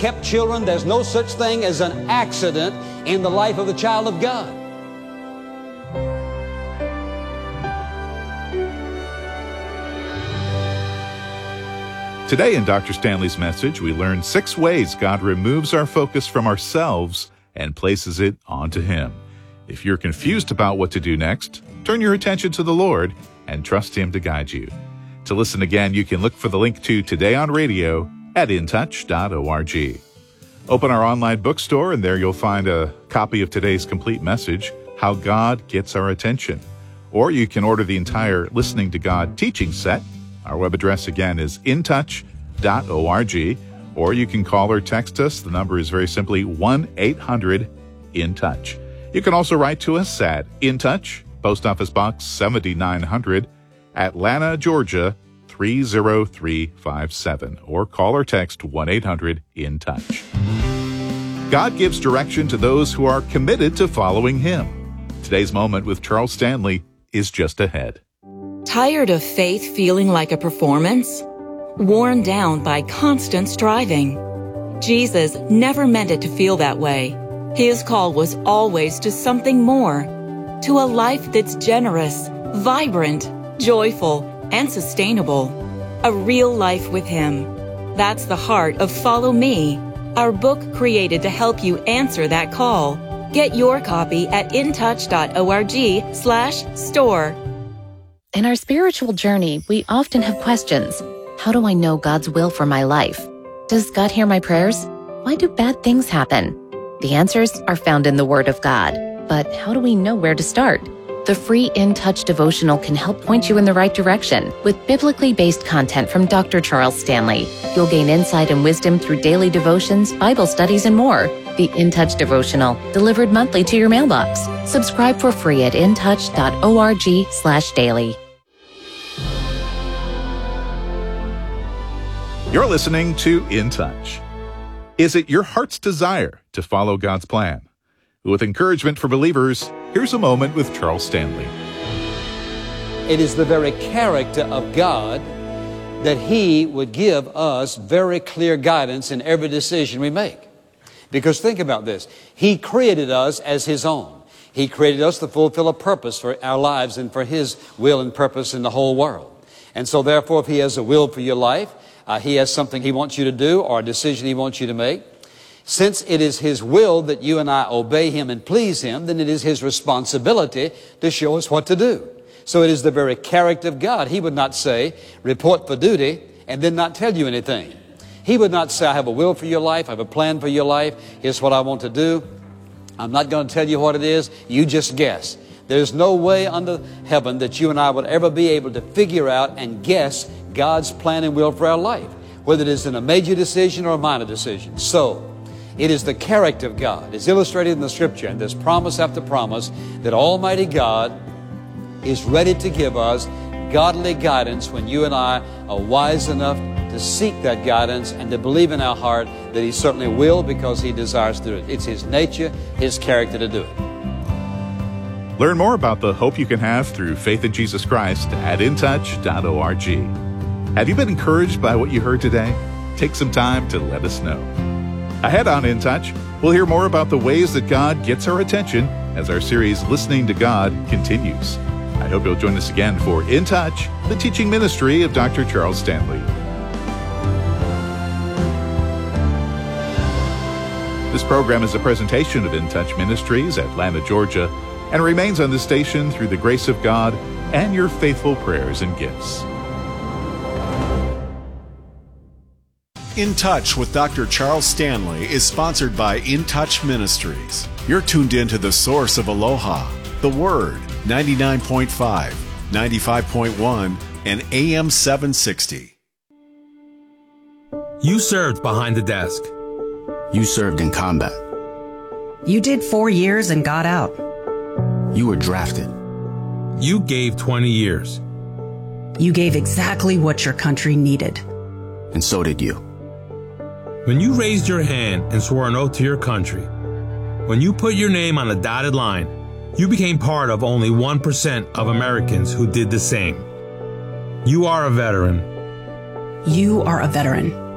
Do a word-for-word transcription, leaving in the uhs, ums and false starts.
Kept children, there's no such thing as an accident in the life of the child of God. Today in Doctor Stanley's message, we learn six ways God removes our focus from ourselves and places it onto Him. If you're confused about what to do next, turn your attention to the Lord and trust Him to guide you. To listen again, you can look for the link to Today on Radio at in touch dot org. Open our online bookstore, and there you'll find a copy of today's complete message, How God Gets Our Attention. Or you can order the entire Listening to God teaching set. Our web address again is in touch dot org, or you can call or text us. The number is very simply one eight hundred in touch. You can also write to us at In Touch, Post Office Box seventy-nine hundred, Atlanta, Georgia three zero three five seven, or call or text one eight hundred in touch. God gives direction to those who are committed to following Him. Today's moment with Charles Stanley is just ahead. Tired of faith feeling like a performance? Worn down by constant striving? Jesus never meant it to feel that way. His call was always to something more, to a life that's generous, vibrant, joyful, and sustainable. A real life with Him. That's the heart of Follow Me, our book created to help you answer that call. Get your copy at in touch dot org slash store. In our spiritual journey, we often have questions. How do I know God's will for my life? Does God hear my prayers? Why do bad things happen? The answers are found in the Word of God. But how do we know where to start? The free In Touch devotional can help point you in the right direction. With biblically based content from Doctor Charles Stanley, you'll gain insight and wisdom through daily devotions, Bible studies, and more. The In Touch devotional, delivered monthly to your mailbox. Subscribe for free at in touch dot org slash daily. You're listening to In Touch. Is it your heart's desire to follow God's plan? With encouragement for believers, here's a moment with Charles Stanley. It is the very character of God that He would give us very clear guidance in every decision we make. Because think about this. He created us as His own. He created us to fulfill a purpose for our lives and for His will and purpose in the whole world. And so therefore, if He has a will for your life, uh, He has something He wants you to do or a decision He wants you to make, since it is His will that you and I obey Him and please Him, then it is His responsibility to show us what to do. So it is the very character of God. He would not say, report for duty, and then not tell you anything. He would not say, I have a will for your life, I have a plan for your life, here's what I want to do. I'm not going to tell you what it is, you just guess. There's no way under heaven that you and I would ever be able to figure out and guess God's plan and will for our life, whether it is in a major decision or a minor decision. So, it is the character of God. It's illustrated in the Scripture, and there's promise after promise that Almighty God is ready to give us godly guidance when you and I are wise enough to seek that guidance and to believe in our heart that He certainly will, because He desires to do it. It's His nature, His character to do it. Learn more about the hope you can have through faith in Jesus Christ at in touch dot org. Have you been encouraged by what you heard today? Take some time to let us know. Ahead on In Touch, we'll hear more about the ways that God gets our attention as our series Listening to God continues. I hope you'll join us again for In Touch, the teaching ministry of Doctor Charles Stanley. This program is a presentation of In Touch Ministries, Atlanta, Georgia, and remains on this station through the grace of God and your faithful prayers and gifts. In Touch with Doctor Charles Stanley is sponsored by In Touch Ministries. You're tuned in to the source of Aloha, the Word, ninety-nine point five, ninety-five point one, and A M seven sixty. You served behind the desk. You served in combat. You did four years and got out. You were drafted. You gave twenty years. You gave exactly what your country needed. And so did you. When you raised your hand and swore an oath to your country, when you put your name on a dotted line, you became part of only one percent of Americans who did the same. You are a veteran. You are a veteran.